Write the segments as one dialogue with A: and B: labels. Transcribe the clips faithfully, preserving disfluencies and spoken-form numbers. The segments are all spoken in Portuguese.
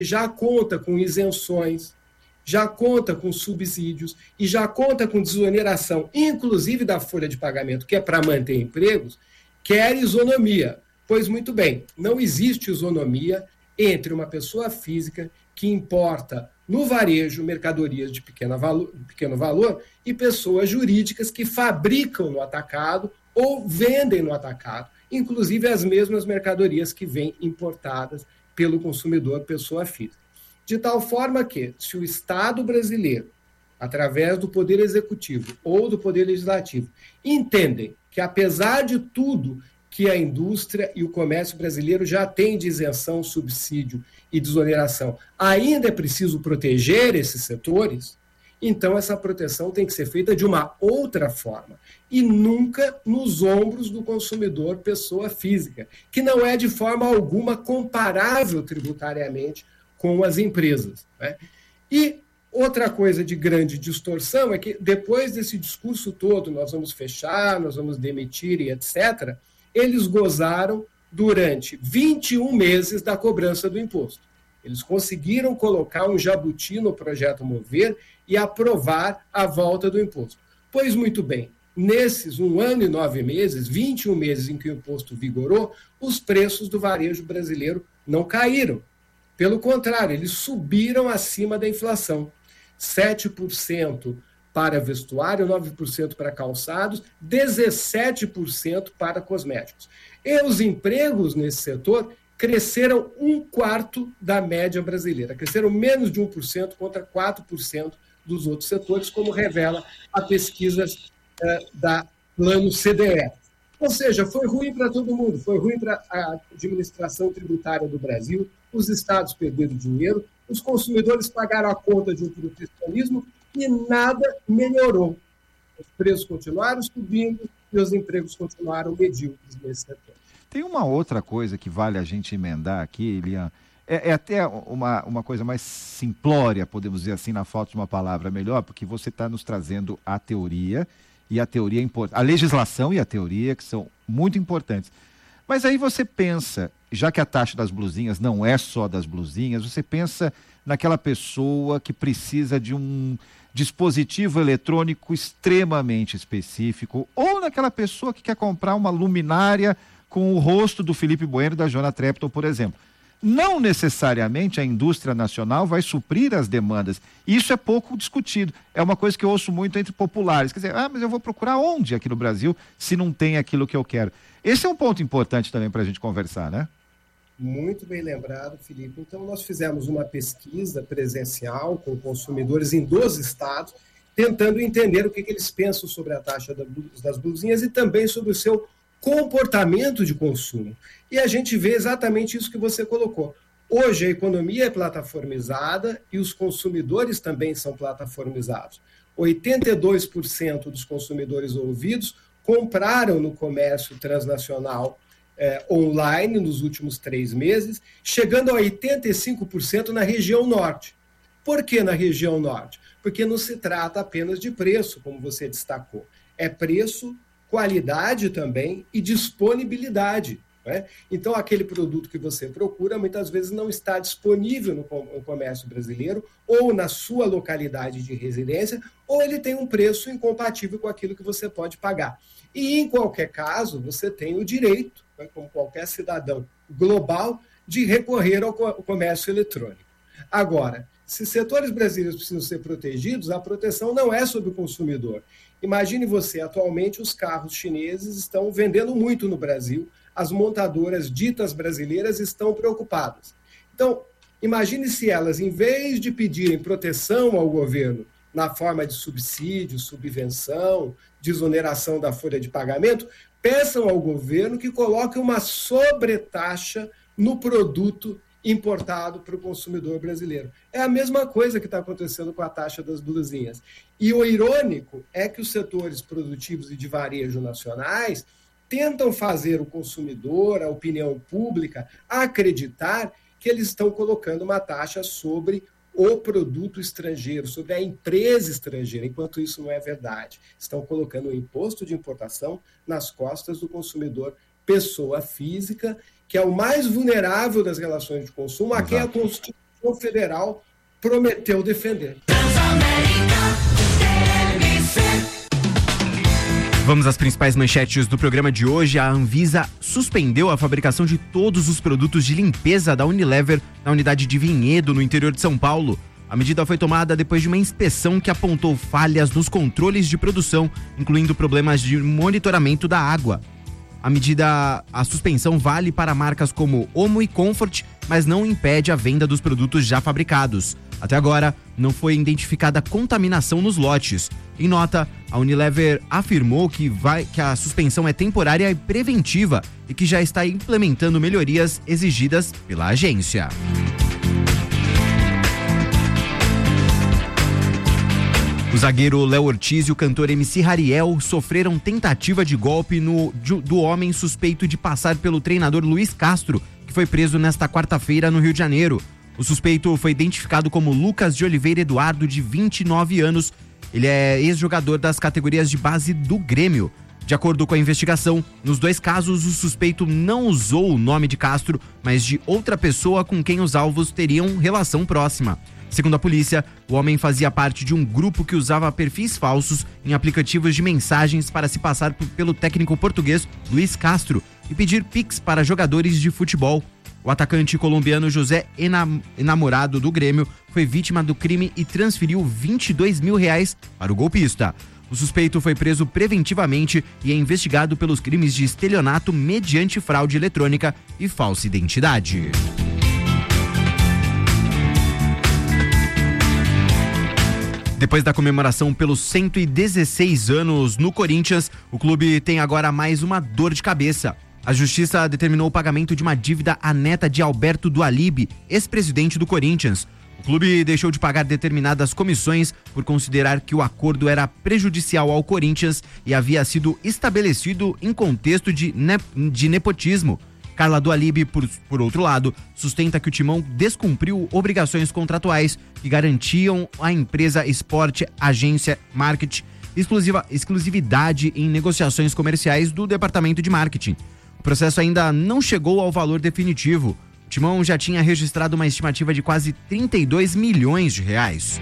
A: já conta com isenções, já conta com subsídios e já conta com desoneração, inclusive da folha de pagamento, que é para manter empregos, quer isonomia. Pois muito bem, não existe isonomia entre uma pessoa física que importa no varejo mercadorias de pequeno valor, pequeno valor e pessoas jurídicas que fabricam no atacado ou vendem no atacado, inclusive as mesmas mercadorias que vêm importadas pelo consumidor, pessoa física. De tal forma que, se o Estado brasileiro, através do Poder Executivo ou do Poder Legislativo, entendem que, apesar de tudo que a indústria e o comércio brasileiro já têm de isenção, subsídio e desoneração, ainda é preciso proteger esses setores, então essa proteção tem que ser feita de uma outra forma e nunca nos ombros do consumidor, pessoa física, que não é de forma alguma comparável tributariamente com as empresas, né? E outra coisa de grande distorção é que depois desse discurso todo, nós vamos fechar, nós vamos demitir e etcétera, eles gozaram durante vinte e um meses da cobrança do imposto. Eles conseguiram colocar um jabuti no projeto Mover e aprovar a volta do imposto. Pois muito bem, nesses um ano e nove meses, vinte e um meses em que o imposto vigorou, os preços do varejo brasileiro não caíram. Pelo contrário, eles subiram acima da inflação. sete por cento para vestuário, nove por cento para calçados, dezessete por cento para cosméticos. E os empregos nesse setor cresceram um quarto da média brasileira. Cresceram menos de um por cento contra quatro por cento dos outros setores, como revela a pesquisa eh, da Plano C D E. Ou seja, foi ruim para todo mundo, foi ruim para a administração tributária do Brasil, os estados perderam dinheiro, os consumidores pagaram a conta de um protecionismo e nada melhorou. Os preços continuaram subindo e os empregos continuaram medíocres nesse setor.
B: Tem uma outra coisa que vale a gente emendar aqui, Elian, é, é até uma, uma coisa mais simplória, podemos dizer assim, na falta de uma palavra melhor, porque você está nos trazendo a teoria, e a teoria é importante, a legislação e a teoria, que são muito importantes. Mas aí você pensa, já que a taxa das blusinhas não é só das blusinhas, você pensa naquela pessoa que precisa de um dispositivo eletrônico extremamente específico, ou naquela pessoa que quer comprar uma luminária com o rosto do Felipe Bueno e da Joana Trepton, por exemplo. Não necessariamente a indústria nacional vai suprir as demandas. Isso é pouco discutido. É uma coisa que eu ouço muito entre populares. Quer dizer, ah, mas eu vou procurar onde aqui no Brasil se não tem aquilo que eu quero? Esse é um ponto importante também para a gente conversar, né?
A: Muito bem lembrado, Felipe. Então, nós fizemos uma pesquisa presencial com consumidores em doze estados, tentando entender o que, que eles pensam sobre a taxa das blusinhas e também sobre o seu comportamento de consumo. E a gente vê exatamente isso que você colocou. Hoje a economia é plataformizada e os consumidores também são plataformizados. oitenta e dois por cento dos consumidores ouvidos compraram no comércio transnacional eh, online nos últimos três meses, chegando a oitenta e cinco por cento na região norte. Por que na região norte? Porque não se trata apenas de preço, como você destacou. É preço, qualidade também e disponibilidade. Né? Então, aquele produto que você procura, muitas vezes não está disponível no comércio brasileiro, ou na sua localidade de residência, ou ele tem um preço incompatível com aquilo que você pode pagar. E, em qualquer caso, você tem o direito, né, como qualquer cidadão global, de recorrer ao comércio eletrônico. Agora, se setores brasileiros precisam ser protegidos, a proteção não é sobre o consumidor. Imagine você, atualmente os carros chineses estão vendendo muito no Brasil, as montadoras ditas brasileiras estão preocupadas. Então, imagine se elas, em vez de pedirem proteção ao governo na forma de subsídio, subvenção, desoneração da folha de pagamento, peçam ao governo que coloque uma sobretaxa no produto importado para o consumidor brasileiro. É a mesma coisa que está acontecendo com a taxa das blusinhas. E o irônico é que os setores produtivos e de varejo nacionais tentam fazer o consumidor, a opinião pública, acreditar que eles estão colocando uma taxa sobre o produto estrangeiro, sobre a empresa estrangeira, enquanto isso não é verdade. Estão colocando o imposto de importação nas costas do consumidor, pessoa física, que é o mais vulnerável das relações de consumo, a quem a Constituição Constituição Federal prometeu defender.
C: Vamos às principais manchetes do programa de hoje. A Anvisa suspendeu a fabricação de todos os produtos de limpeza da Unilever na unidade de Vinhedo, no interior de São Paulo. A medida foi tomada depois de uma inspeção que apontou falhas nos controles de produção, incluindo problemas de monitoramento da água. A medida, a suspensão vale para marcas como Omo e Comfort, mas não impede a venda dos produtos já fabricados. Até agora, não foi identificada contaminação nos lotes. Em nota, a Unilever afirmou que, vai, que a suspensão é temporária e preventiva e que já está implementando melhorias exigidas pela agência. O zagueiro Léo Ortiz e o cantor M C Hariel sofreram tentativa de golpe no, do homem suspeito de passar pelo treinador Luiz Castro, que foi preso nesta quarta-feira no Rio de Janeiro. O suspeito foi identificado como Lucas de Oliveira Eduardo, de vinte e nove anos. Ele é ex-jogador das categorias de base do Grêmio. De acordo com a investigação, nos dois casos o suspeito não usou o nome de Castro, mas de outra pessoa com quem os alvos teriam relação próxima. Segundo a polícia, o homem fazia parte de um grupo que usava perfis falsos em aplicativos de mensagens para se passar pelo técnico português Luiz Castro e pedir pix para jogadores de futebol. O atacante colombiano José Enam- Enamorado do Grêmio foi vítima do crime e transferiu vinte e dois mil reais para o golpista. O suspeito foi preso preventivamente e é investigado pelos crimes de estelionato mediante fraude eletrônica e falsa identidade. Depois da comemoração pelos cento e dezesseis anos no Corinthians, o clube tem agora mais uma dor de cabeça. A justiça determinou o pagamento de uma dívida à neta de Alberto Dualib, ex-presidente do Corinthians. O clube deixou de pagar determinadas comissões por considerar que o acordo era prejudicial ao Corinthians e havia sido estabelecido em contexto de, ne- de nepotismo. Carla Dualib, por, por outro lado, sustenta que o Timão descumpriu obrigações contratuais que garantiam à empresa Esporte Agência Marketing exclusiva, exclusividade em negociações comerciais do departamento de marketing. O processo ainda não chegou ao valor definitivo. O Timão já tinha registrado uma estimativa de quase trinta e dois milhões de reais.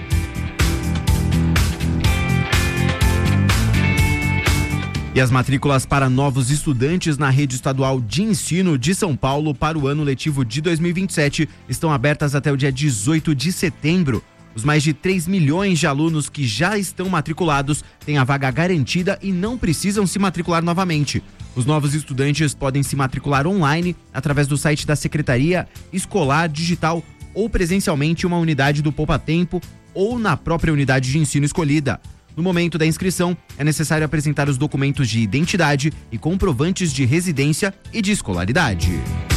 C: E as matrículas para novos estudantes na rede estadual de ensino de São Paulo para o ano letivo de dois mil e vinte e sete estão abertas até o dia dezoito de setembro. Os mais de três milhões de alunos que já estão matriculados têm a vaga garantida e não precisam se matricular novamente. Os novos estudantes podem se matricular online através do site da Secretaria Escolar Digital ou presencialmente em uma unidade do Poupa Tempo ou na própria unidade de ensino escolhida. No momento da inscrição, é necessário apresentar os documentos de identidade e comprovantes de residência e de escolaridade.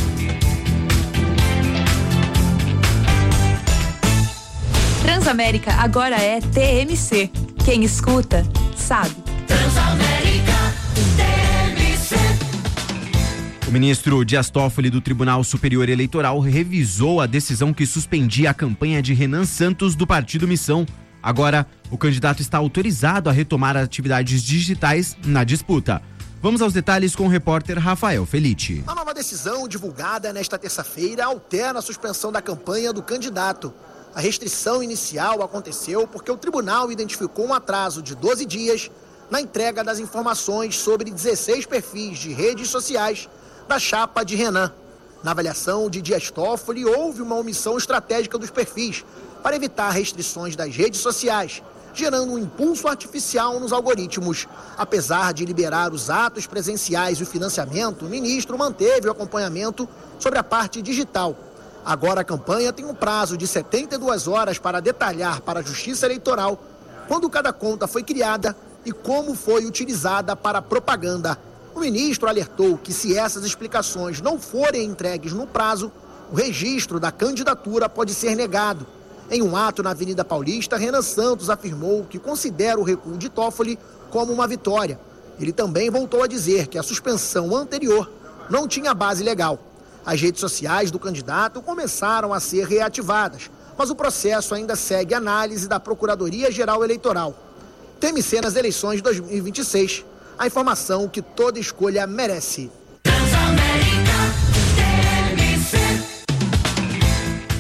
D: Transamérica agora é T M C. Quem escuta, sabe. Transamérica T M C.
C: O ministro Dias Toffoli do Tribunal Superior Eleitoral revisou a decisão que suspendia a campanha de Renan Santos do Partido Missão. Agora, o candidato está autorizado a retomar atividades digitais na disputa. Vamos aos detalhes com o repórter Rafael Felitti.
E: A nova decisão, divulgada nesta terça-feira, altera a suspensão da campanha do candidato. A restrição inicial aconteceu porque o tribunal identificou um atraso de doze dias na entrega das informações sobre dezesseis perfis de redes sociais da chapa de Renan. Na avaliação de Dias Toffoli, houve uma omissão estratégica dos perfis para evitar restrições das redes sociais, gerando um impulso artificial nos algoritmos. Apesar de liberar os atos presenciais e o financiamento, o ministro manteve o acompanhamento sobre a parte digital. Agora a campanha tem um prazo de setenta e duas horas para detalhar para a Justiça Eleitoral quando cada conta foi criada e como foi utilizada para propaganda. O ministro alertou que se essas explicações não forem entregues no prazo, o registro da candidatura pode ser negado. Em um ato na Avenida Paulista, Renan Santos afirmou que considera o recuo de Toffoli como uma vitória. Ele também voltou a dizer que a suspensão anterior não tinha base legal. As redes sociais do candidato começaram a ser reativadas, mas o processo ainda segue análise da Procuradoria-Geral Eleitoral. T M C nas eleições de dois mil e vinte e seis, a informação que toda escolha merece.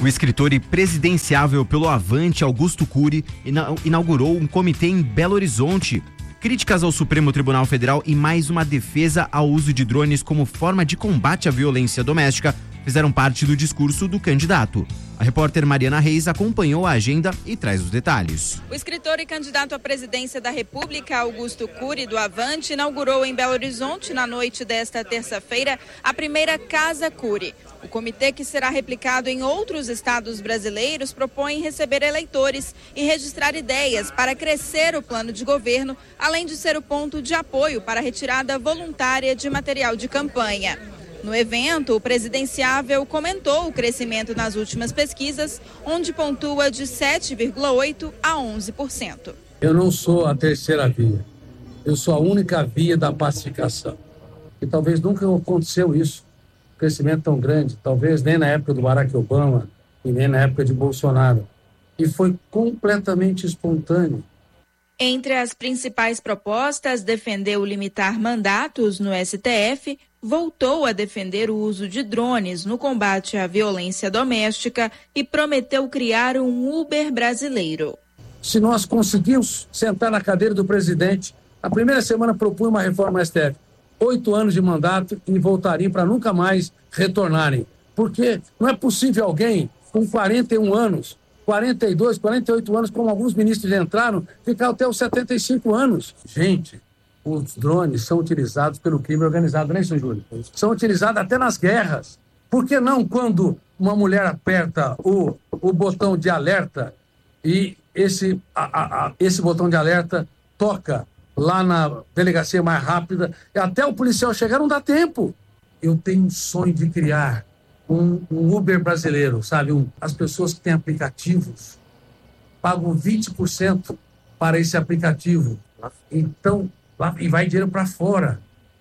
C: O escritor e presidenciável pelo Avante, Augusto Cury, inaugurou um comitê em Belo Horizonte. Críticas ao Supremo Tribunal Federal e mais uma defesa ao uso de drones como forma de combate à violência doméstica fizeram parte do discurso do candidato. A repórter Mariana Reis acompanhou a agenda e traz os detalhes.
F: O escritor e candidato à presidência da República, Augusto Cury, do Avante, inaugurou em Belo Horizonte, na noite desta terça-feira, a primeira Casa Cury. O comitê, que será replicado em outros estados brasileiros, propõe receber eleitores e registrar ideias para crescer o plano de governo, além de ser o ponto de apoio para a retirada voluntária de material de campanha. No evento, o presidenciável comentou o crescimento nas últimas pesquisas, onde pontua de sete vírgula oito por cento a onze por cento.
G: Eu não sou a terceira via, eu sou a única via da pacificação. E talvez nunca aconteceu isso, crescimento tão grande, talvez nem na época do Barack Obama e nem na época de Bolsonaro. E foi completamente espontâneo.
F: Entre as principais propostas, defendeu limitar mandatos no S T F, voltou a defender o uso de drones no combate à violência doméstica e prometeu criar um Uber brasileiro.
G: Se nós conseguirmos sentar na cadeira do presidente, a primeira semana propunha uma reforma no S T F, oito anos de mandato e voltariam para nunca mais retornarem. Porque não é possível alguém com quarenta e um anos, quarenta e dois, quarenta e oito anos, como alguns ministros entraram, ficar até os setenta e cinco anos. Gente, os drones são utilizados pelo crime organizado, né, senhor Júlio? São utilizados até nas guerras. Por que não quando uma mulher aperta o, o botão de alerta e esse, a, a, a, esse botão de alerta toca lá na delegacia mais rápida e até o policial chegar não dá tempo? Eu tenho um sonho de criar um, um Uber brasileiro, sabe? Um, as pessoas que têm aplicativos pagam vinte por cento para esse aplicativo. Então, lá, e vai dinheiro para fora.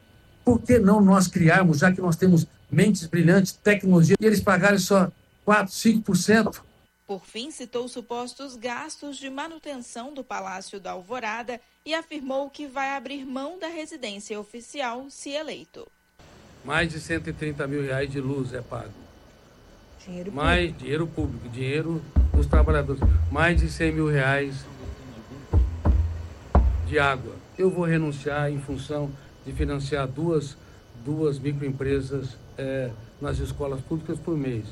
G: Por que não nós criarmos, já que nós temos mentes brilhantes, tecnologia, e eles pagarem só quatro, cinco por cento?
F: Por fim, citou supostos gastos de manutenção do Palácio da Alvorada e afirmou que vai abrir mão da residência oficial se eleito.
G: Mais de cento e trinta mil reais de luz é pago.
F: Dinheiro
G: Mais
F: público.
G: dinheiro público, dinheiro dos trabalhadores. Mais de cem mil reais de água. Eu vou renunciar em função de financiar duas, duas microempresas é, nas escolas públicas por mês.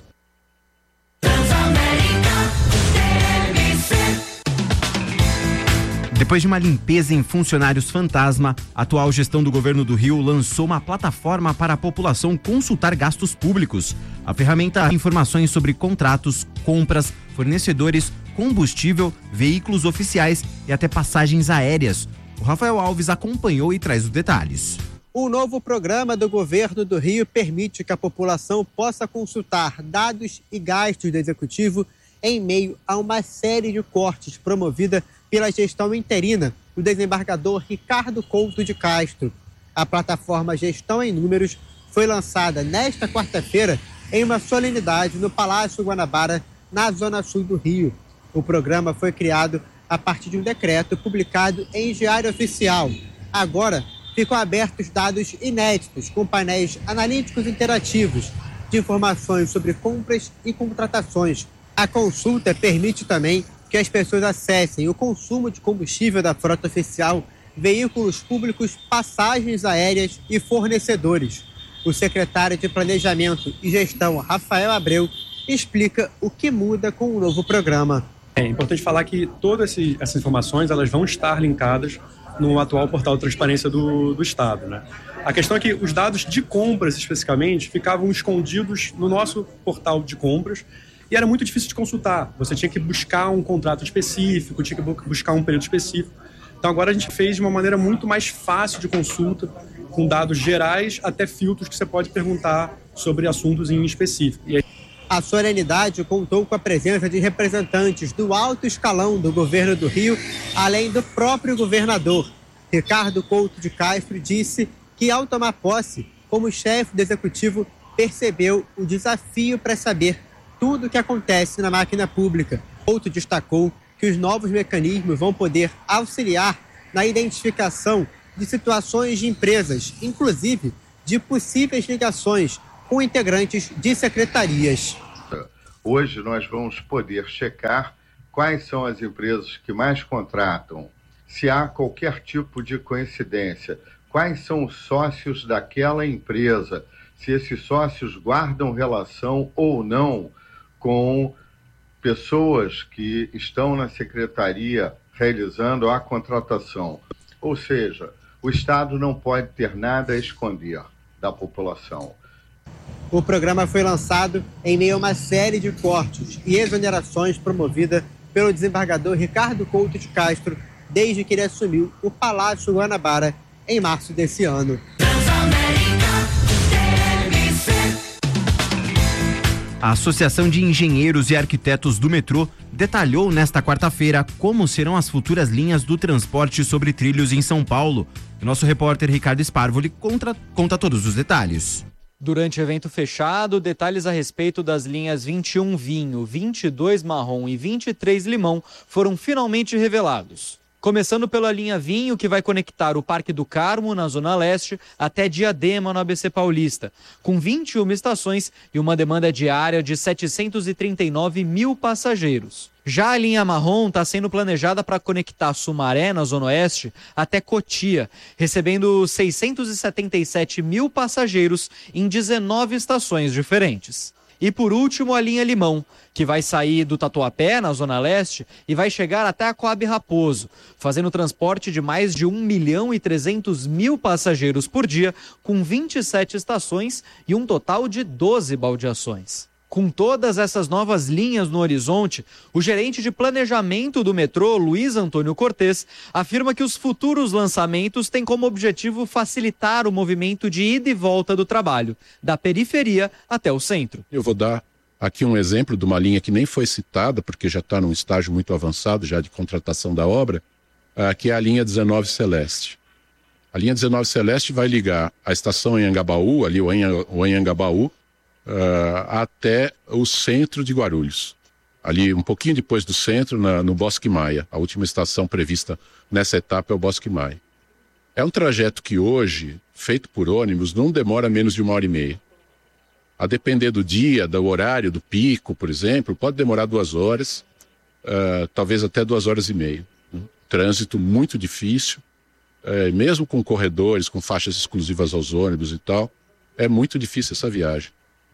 C: Depois de uma limpeza em funcionários fantasma, a atual gestão do governo do Rio lançou uma plataforma para a população consultar gastos públicos. A ferramenta dá informações sobre contratos, compras, fornecedores, combustível, veículos oficiais e até passagens aéreas. O Rafael Alves acompanhou e traz os detalhes.
H: O novo programa do governo do Rio permite que a população possa consultar dados e gastos do executivo em meio a uma série de cortes promovida pela gestão interina do desembargador Ricardo Couto de Castro. A plataforma Gestão em Números foi lançada nesta quarta-feira em uma solenidade no Palácio Guanabara, na zona sul do Rio. O programa foi criado a partir de um decreto publicado em Diário Oficial. Agora, ficam abertos dados inéditos com painéis analíticos interativos de informações sobre compras e contratações. A consulta permite também que as pessoas acessem o consumo de combustível da frota oficial, veículos públicos, passagens aéreas e fornecedores. O secretário de Planejamento e Gestão, Rafael Abreu, explica o que muda com o novo programa.
I: É importante falar que todas essas informações elas vão estar linkadas no atual portal de transparência do, do Estado, né? A questão é que os dados de compras, especificamente, ficavam escondidos no nosso portal de compras e era muito difícil de consultar. Você tinha que buscar um contrato específico, tinha que buscar um período específico. Então agora a gente fez de uma maneira muito mais fácil de consulta, com dados gerais até filtros que você pode perguntar sobre assuntos em específico. E aí...
H: A solenidade contou com a presença de representantes do alto escalão do governo do Rio, além do próprio governador. Ricardo Couto de Castro disse que, ao tomar posse, como chefe do executivo, percebeu o desafio para saber tudo o que acontece na máquina pública. Couto destacou que os novos mecanismos vão poder auxiliar na identificação de situações de empresas, inclusive de possíveis ligações com integrantes de secretarias.
J: Hoje nós vamos poder checar quais são as empresas que mais contratam, se há qualquer tipo de coincidência, quais são os sócios daquela empresa, se esses sócios guardam relação ou não com pessoas que estão na secretaria realizando a contratação. Ou seja, o Estado não pode ter nada a esconder da população.
H: O programa foi lançado em meio a uma série de cortes e exonerações promovida pelo desembargador Ricardo Couto de Castro desde que ele assumiu o Palácio Guanabara em março desse ano.
C: A Associação de Engenheiros e Arquitetos do Metrô detalhou nesta quarta-feira como serão as futuras linhas do transporte sobre trilhos em São Paulo. O nosso repórter Ricardo Sparvoli conta, conta todos os detalhes.
K: Durante o evento fechado, detalhes a respeito das linhas vinte e um vinho, vinte e dois marrom e vinte e três limão foram finalmente revelados. Começando pela linha Vinho, que vai conectar o Parque do Carmo, na Zona Leste, até Diadema, no A B C Paulista, com vinte e uma estações e uma demanda diária de setecentos e trinta e nove mil passageiros. Já a linha Marrom está sendo planejada para conectar Sumaré, na Zona Oeste, até Cotia, recebendo seiscentos e setenta e sete mil passageiros em dezenove estações diferentes. E por último, a linha Limão, que vai sair do Tatuapé, na Zona Leste, e vai chegar até a Coab Raposo, fazendo transporte de mais de um milhão e trezentos mil passageiros por dia, com vinte e sete estações e um total de doze baldeações. Com todas essas novas linhas no horizonte, o gerente de planejamento do metrô, Luiz Antônio Cortes, afirma que os futuros lançamentos têm como objetivo facilitar o movimento de ida e volta do trabalho, da periferia até o centro.
L: Eu vou dar aqui um exemplo de uma linha que nem foi citada, porque já está num estágio muito avançado já de contratação da obra, uh, que é a linha dezenove Celeste. A linha dezenove Celeste vai ligar a estação Anhangabaú, ali o Anhangabaú, Uh, até o centro de Guarulhos, ali um pouquinho depois do centro, na, no Bosque Maia. A última estação prevista nessa etapa é o Bosque Maia. É um trajeto que hoje, feito por ônibus, não demora menos de uma hora e meia. A depender do dia, do horário, do pico, por exemplo, pode demorar duas horas, uh, talvez até duas horas e meia. Um trânsito muito difícil, uh, mesmo com corredores, com faixas exclusivas aos ônibus e tal, é muito difícil essa viagem.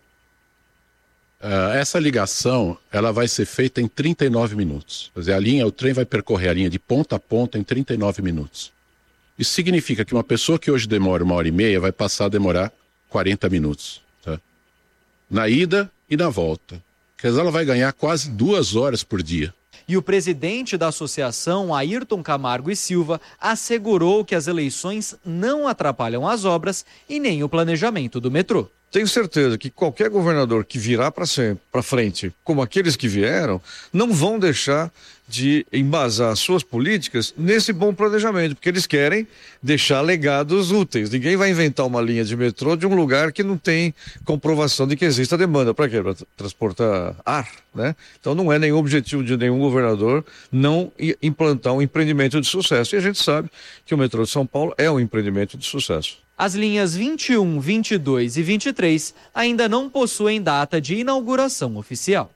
L: Uh, essa ligação, ela vai ser feita em trinta e nove minutos. Quer dizer, a linha, o trem vai percorrer a linha de ponta a ponta em trinta e nove minutos. Isso significa que uma pessoa que hoje demora uma hora e meia vai passar a demorar quarenta minutos. Tá? Na ida e na volta. Quer dizer, ela vai ganhar quase duas horas por dia.
K: E o presidente da associação, Ayrton Camargo e Silva, assegurou que as eleições não atrapalham as obras e nem o planejamento do metrô.
M: Tenho certeza que qualquer governador que virá para frente, como aqueles que vieram, não vão deixar de embasar suas políticas nesse bom planejamento, porque eles querem deixar legados úteis. Ninguém vai inventar uma linha de metrô de um lugar que não tem comprovação de que exista demanda. Para quê? Para transportar ar, né? Então não é nenhum objetivo de nenhum governador não implantar um empreendimento de sucesso. E a gente sabe que o metrô de São Paulo é um empreendimento de sucesso.
K: As linhas vinte e um, vinte e dois e vinte e três ainda não possuem data de inauguração oficial.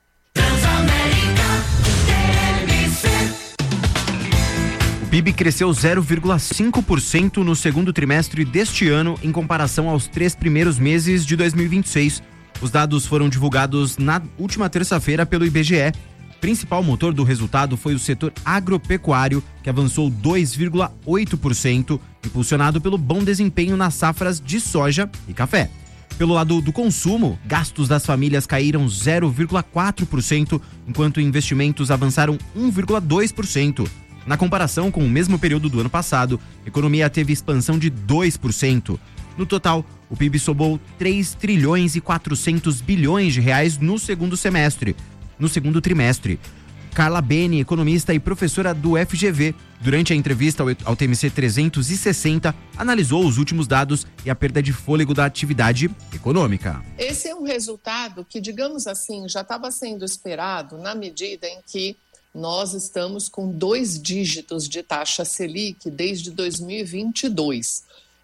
C: O P I B cresceu zero vírgula cinco por cento no segundo trimestre deste ano em comparação aos três primeiros meses de dois mil e vinte e seis. Os dados foram divulgados na última terça-feira pelo I B G E. O principal motor do resultado foi o setor agropecuário, que avançou dois vírgula oito por cento, impulsionado pelo bom desempenho nas safras de soja e café. Pelo lado do consumo, gastos das famílias caíram zero vírgula quatro por cento, enquanto investimentos avançaram um vírgula dois por cento. Na comparação com o mesmo período do ano passado, a economia teve expansão de dois por cento. No total, o P I B somou três trilhões e quatrocentos bilhões de reais no segundo semestre. No segundo trimestre. Carla Beni, economista e professora do F G V, durante a entrevista ao T M C trezentos e sessenta, analisou os últimos dados e a perda de fôlego da atividade econômica.
N: Esse é um resultado que, digamos assim, já estava sendo esperado na medida em que nós estamos com dois dígitos de taxa Selic desde dois mil e vinte e dois.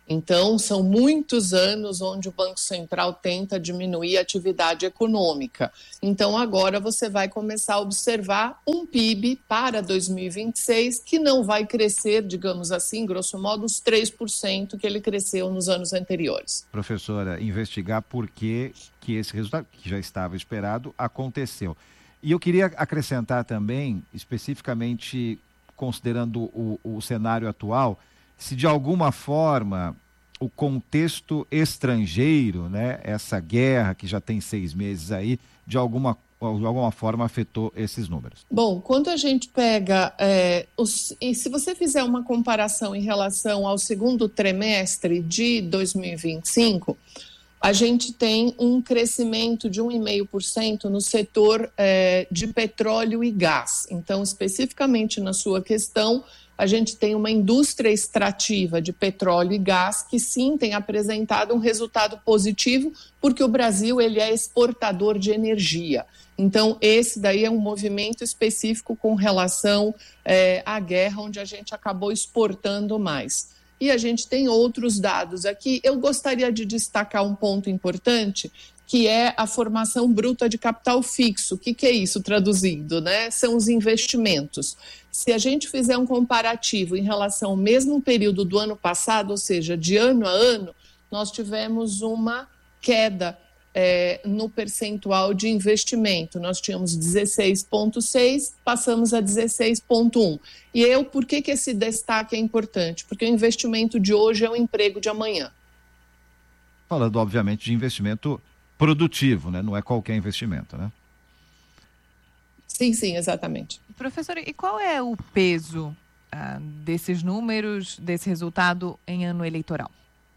N: Então, são muitos anos onde o Banco Central tenta diminuir a atividade econômica. Então, agora você vai começar a observar um P I B para dois mil e vinte e seis que não vai crescer, digamos assim, grosso modo, os três por cento que ele cresceu nos anos anteriores.
B: Professora, investigar por que, que esse resultado, que já estava esperado, aconteceu. E eu queria acrescentar também, especificamente considerando o, o cenário atual, se de alguma forma o contexto estrangeiro, né, essa guerra que já tem seis meses aí, de alguma, de alguma forma afetou esses números.
N: Bom, quando a gente pega, é, os, e se você fizer uma comparação em relação ao segundo trimestre de dois mil e vinte e cinco, a gente tem um crescimento de um vírgula cinco por cento no setor é, de petróleo e gás. Então, especificamente na sua questão, a gente tem uma indústria extrativa de petróleo e gás que sim tem apresentado um resultado positivo, porque o Brasil ele é exportador de energia. Então, esse daí é um movimento específico com relação é, à guerra, onde a gente acabou exportando mais. E a gente tem outros dados aqui. Eu gostaria de destacar um ponto importante, que é a formação bruta de capital fixo. O que, que é isso traduzindo, né? São os investimentos. Se a gente fizer um comparativo em relação ao mesmo período do ano passado, ou seja, de ano a ano, nós tivemos uma queda é, no percentual de investimento. Nós tínhamos dezesseis vírgula seis, passamos a dezesseis vírgula um. E eu, por que, que esse destaque é importante? Porque o investimento de hoje é o emprego de amanhã.
B: Falando, obviamente, de investimento produtivo, né? Não é qualquer investimento, né?
N: Sim, sim, exatamente.
O: Professora, e qual é o peso ah, desses números, desse resultado em ano eleitoral?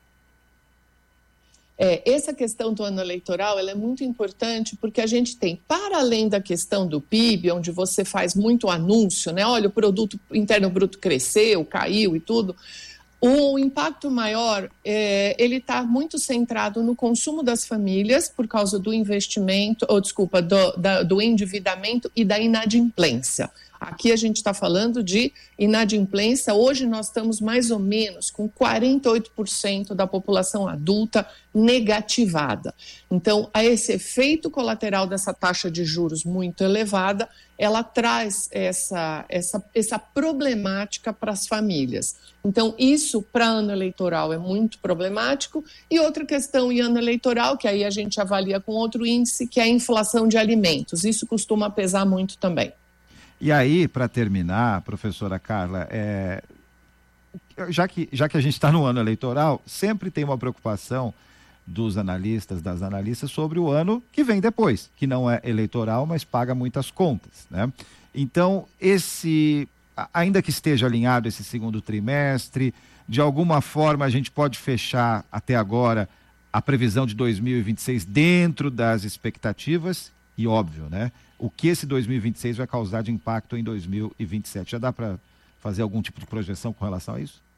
N: É, essa questão do ano eleitoral ela é muito importante porque a gente tem, para além da questão do P I B, onde você faz muito anúncio, né? Olha, o produto interno bruto cresceu, caiu e tudo. O impacto maior, é, ele está muito centrado no consumo das famílias por causa do investimento, ou desculpa, do, da, do endividamento e da inadimplência. Aqui a gente está falando de inadimplência. Hoje nós estamos mais ou menos com quarenta e oito por cento da população adulta negativada. Então, a esse efeito colateral dessa taxa de juros muito elevada, ela traz essa, essa, essa problemática para as famílias. Então, isso para ano eleitoral é muito problemático. E outra questão em ano eleitoral, que aí a gente avalia com outro índice, que é a inflação de alimentos. Isso costuma pesar muito também.
B: E aí, para terminar, professora Carla, é, já, que, já que a gente está no ano eleitoral, sempre tem uma preocupação dos analistas, das analistas, sobre o ano que vem depois, que não é eleitoral, mas paga muitas contas, né? Então, esse, ainda que esteja alinhado esse segundo trimestre, de alguma forma a gente pode fechar até agora a previsão de dois mil e vinte e seis dentro das expectativas e, óbvio, né? O que esse dois mil e vinte e seis vai causar de impacto em dois mil e vinte e sete? Já dá para fazer algum tipo de projeção com relação a isso?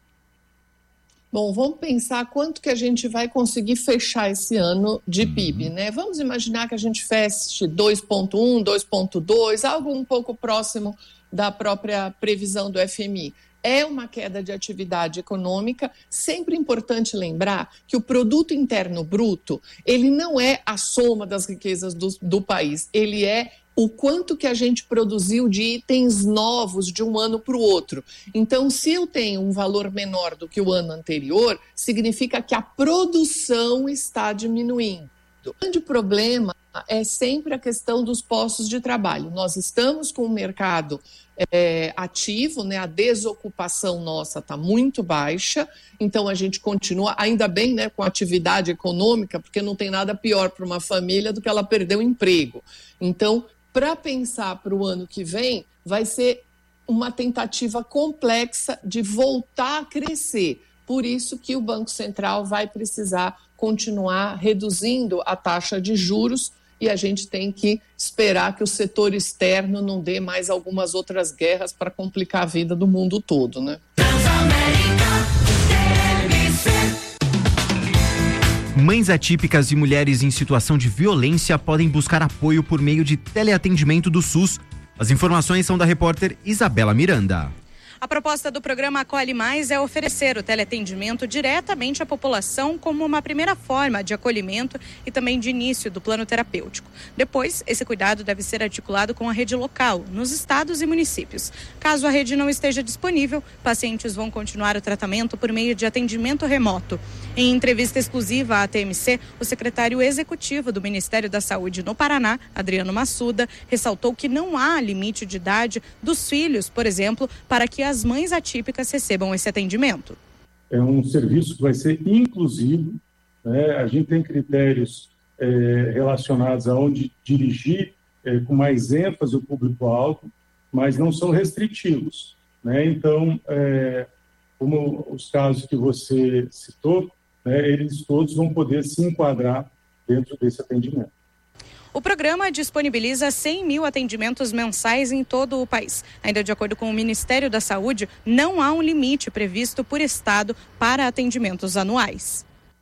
N: Bom, vamos pensar quanto que a gente vai conseguir fechar esse ano de uhum. P I B, né? Vamos imaginar que a gente feche dois vírgula um, dois vírgula dois, algo um pouco próximo da própria previsão do F M I. É uma queda de atividade econômica. Sempre importante lembrar que o produto interno bruto, ele não é a soma das riquezas do, do país, ele é o quanto que a gente produziu de itens novos de um ano para o outro. Então, se eu tenho um valor menor do que o ano anterior, significa que a produção está diminuindo. O grande problema é sempre a questão dos postos de trabalho. Nós estamos com o mercado é, ativo, né? A desocupação nossa está muito baixa, então a gente continua, ainda bem, né, com a atividade econômica, porque não tem nada pior para uma família do que ela perder o emprego. Então, para pensar para o ano que vem, vai ser uma tentativa complexa de voltar a crescer. Por isso que o Banco Central vai precisar continuar reduzindo a taxa de juros e a gente tem que esperar que o setor externo não dê mais algumas outras guerras para complicar a vida do mundo todo, né?
C: Mães atípicas e mulheres em situação de violência podem buscar apoio por meio de teleatendimento do SUS. As informações são da repórter Isabela Miranda.
P: A proposta do programa Acolhe Mais é oferecer o teleatendimento diretamente à população como uma primeira forma de acolhimento e também de início do plano terapêutico. Depois, esse cuidado deve ser articulado com a rede local, nos estados e municípios. Caso a rede não esteja disponível, pacientes vão continuar o tratamento por meio de atendimento remoto. Em entrevista exclusiva à T M C, o secretário executivo do Ministério da Saúde no Paraná, Adriano Massuda, ressaltou que não há limite de idade dos filhos, por exemplo, para que as mães atípicas recebam esse atendimento.
Q: É um serviço que vai ser inclusivo, né? A gente tem critérios é, relacionados a onde dirigir é, com mais ênfase o público-alvo, mas não são restritivos, né? Então, é, como os casos que você citou, né, eles todos vão poder se enquadrar dentro desse atendimento.
P: O programa disponibiliza cem mil atendimentos mensais em todo o país. Ainda de acordo com o Ministério da Saúde, não há um limite previsto por estado para atendimentos anuais.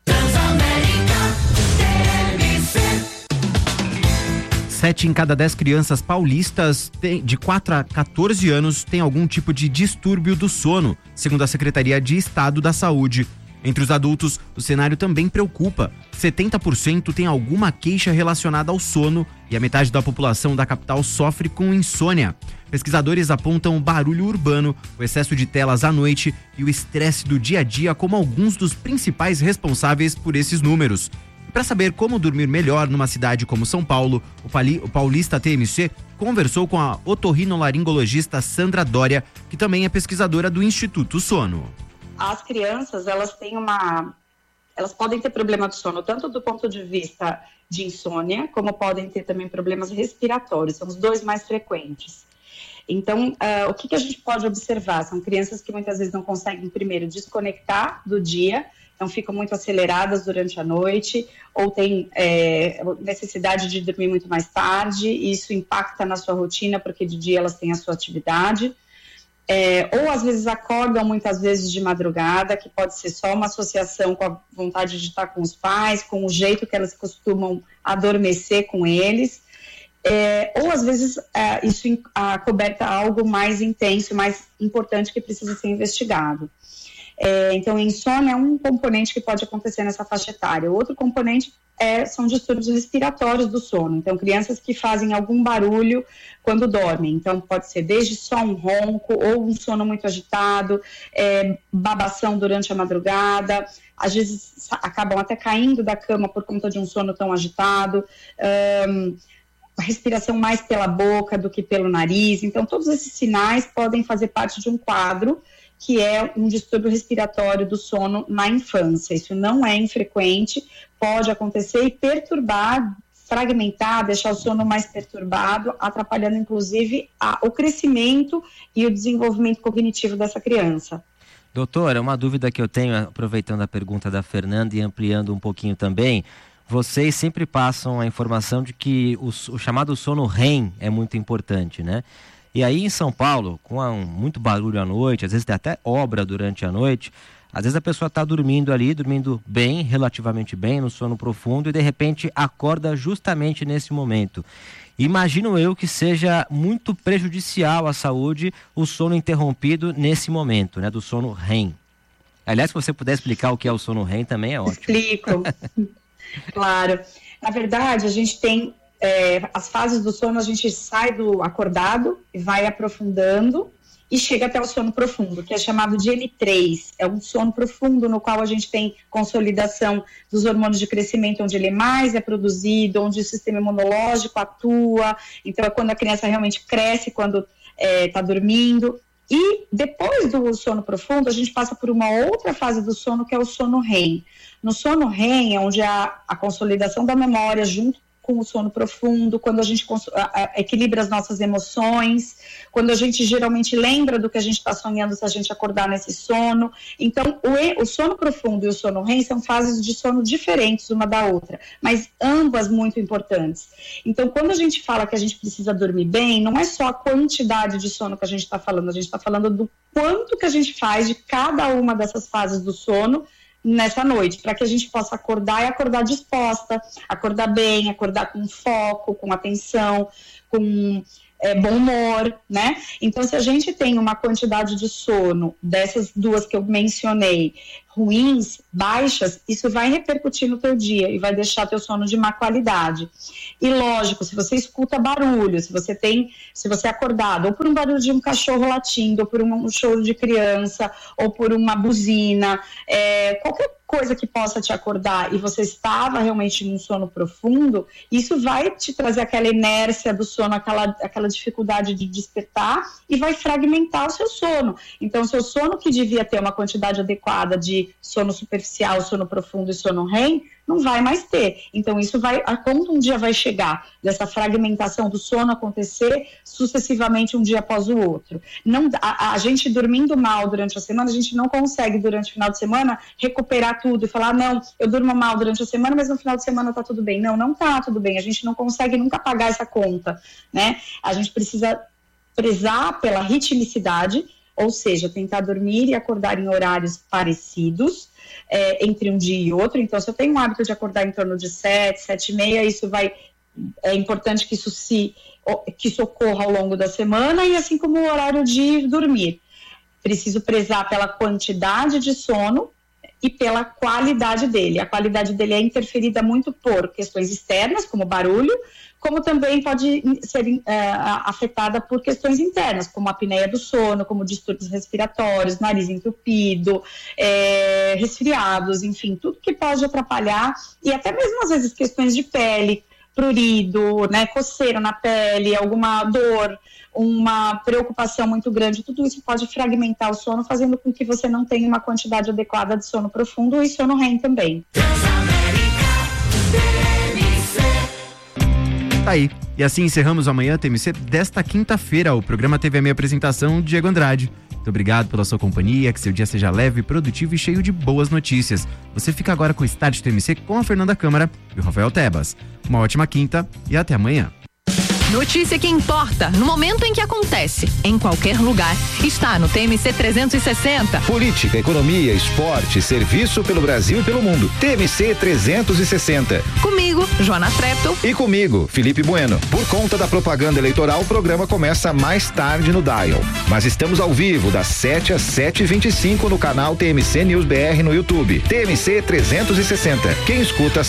C: Sete em cada dez crianças paulistas tem, de quatro a quatorze anos têm algum tipo de distúrbio do sono, segundo a Secretaria de Estado da Saúde. Entre os adultos, o cenário também preocupa. setenta por cento tem alguma queixa relacionada ao sono e a metade da população da capital sofre com insônia. Pesquisadores apontam o barulho urbano, o excesso de telas à noite e o estresse do dia a dia como alguns dos principais responsáveis por esses números. Para saber como dormir melhor numa cidade como São Paulo, o, Pali, o Paulista T M C conversou com a otorrinolaringologista Sandra Dória, que também é pesquisadora do Instituto Sono.
R: As crianças, elas têm uma, elas podem ter problema de sono, tanto do ponto de vista de insônia, como podem ter também problemas respiratórios, são os dois mais frequentes. Então, uh, o que, que a gente pode observar? São crianças que muitas vezes não conseguem, primeiro, desconectar do dia, então ficam muito aceleradas durante a noite, ou têm é, necessidade de dormir muito mais tarde, e isso impacta na sua rotina, porque de dia elas têm a sua atividade. É, ou às vezes acordam muitas vezes de madrugada, que pode ser só uma associação com a vontade de estar com os pais, com o jeito que elas costumam adormecer com eles, é, ou às vezes é, isso acoberta algo mais intenso, mais importante que precisa ser investigado. É, então, insônia é um componente que pode acontecer nessa faixa etária. O outro componente é, são distúrbios respiratórios do sono. Então, crianças que fazem algum barulho quando dormem. Então, pode ser desde só um ronco ou um sono muito agitado, é, babação durante a madrugada. Às vezes, acabam até caindo da cama por conta de um sono tão agitado. Um, a respiração mais pela boca do que pelo nariz. Então, todos esses sinais podem fazer parte de um quadro que é um distúrbio respiratório do sono na infância. Isso não é infrequente, pode acontecer e perturbar, fragmentar, deixar o sono mais perturbado, atrapalhando inclusive a, o crescimento e o desenvolvimento cognitivo dessa criança.
S: Doutora, uma dúvida que eu tenho, aproveitando a pergunta da Fernanda e ampliando um pouquinho também, vocês sempre passam a informação de que o, o chamado sono R E M é muito importante, né? E aí em São Paulo, com um, muito barulho à noite, às vezes tem até obra durante a noite, às vezes a pessoa está dormindo ali, dormindo bem, relativamente bem, no sono profundo, e de repente acorda justamente nesse momento. Imagino eu que seja muito prejudicial à saúde o sono interrompido nesse momento, né, do sono R E M. Aliás, se você puder explicar o que é o sono R E M também é ótimo.
R: Explico. Claro. Na verdade, a gente tem é, as fases do sono, a gente sai do acordado e vai aprofundando e chega até o sono profundo, que é chamado de N três. É um sono profundo no qual a gente tem consolidação dos hormônios de crescimento, onde ele mais é produzido, onde o sistema imunológico atua. Então, é quando a criança realmente cresce, quando está é, dormindo. E depois do sono profundo, a gente passa por uma outra fase do sono, que é o sono R E M. No sono R E M é onde há a consolidação da memória junto com o sono profundo, quando a gente equilibra as nossas emoções, quando a gente geralmente lembra do que a gente está sonhando se a gente acordar nesse sono. Então, o, e, o sono profundo e o sono R E M são fases de sono diferentes uma da outra, mas ambas muito importantes. Então, quando a gente fala que a gente precisa dormir bem, não é só a quantidade de sono que a gente está falando, a gente está falando do quanto que a gente faz de cada uma dessas fases do sono nessa noite, para que a gente possa acordar e acordar disposta, acordar bem, acordar com foco, com atenção, com é, bom humor, né? Então, se a gente tem uma quantidade de sono dessas duas que eu mencionei, ruins, baixas, isso vai repercutir no teu dia e vai deixar teu sono de má qualidade. E lógico, se você escuta barulho, se você tem, se você é acordado, ou por um barulho de um cachorro latindo, ou por um, um choro de criança, ou por uma buzina, é, qualquer coisa que possa te acordar e você estava realmente num sono profundo, isso vai te trazer aquela inércia do sono, aquela, aquela dificuldade de despertar e vai fragmentar o seu sono. Então, o seu sono que devia ter uma quantidade adequada de sono superficial, sono profundo e sono R E M, não vai mais ter. Então, isso vai, quando um dia vai chegar dessa fragmentação do sono acontecer sucessivamente um dia após o outro. Não, a, a gente dormindo mal durante a semana, a gente não consegue durante o final de semana recuperar tudo e falar, não, eu durmo mal durante a semana, mas no final de semana tá tudo bem. Não, não tá tudo bem. A gente não consegue nunca pagar essa conta, né? A gente precisa prezar pela ritmicidade, ou seja, tentar dormir e acordar em horários parecidos, é, entre um dia e outro. Então, se eu tenho um hábito de acordar em torno de sete, sete e meia, isso vai, é importante que isso, se, que isso ocorra ao longo da semana, e assim como o horário de dormir. Preciso prezar pela quantidade de sono e pela qualidade dele. A qualidade dele é interferida muito por questões externas, como barulho, como também pode ser uh, afetada por questões internas, como a apneia do sono, como distúrbios respiratórios, nariz entupido, é, resfriados, enfim, tudo que pode atrapalhar, e até mesmo às vezes questões de pele, prurido, né, coceira na pele, alguma dor, uma preocupação muito grande, tudo isso pode fragmentar o sono, fazendo com que você não tenha uma quantidade adequada de sono profundo e sono R E M também.
C: Tá aí. E assim encerramos amanhã T M C desta quinta-feira. O programa teve a minha apresentação, Diego Andrade. Muito obrigado pela sua companhia, que seu dia seja leve, produtivo e cheio de boas notícias. Você fica agora com o Start T M C com a Fernanda Câmara e o Rafael Tebas. Uma ótima quinta e até amanhã.
D: Notícia que importa no momento em que acontece, em qualquer lugar. Está no T M C trezentos e sessenta.
T: Política, economia, esporte, serviço pelo Brasil e pelo mundo. T M C trezentos e sessenta.
D: Comigo, Joana Treptow.
T: E comigo, Felipe Bueno. Por conta da propaganda eleitoral, o programa começa mais tarde no Dial. Mas estamos ao vivo, das sete às sete e vinte e cinco no canal T M C News B R no YouTube. T M C trezentos e sessenta. Quem escuta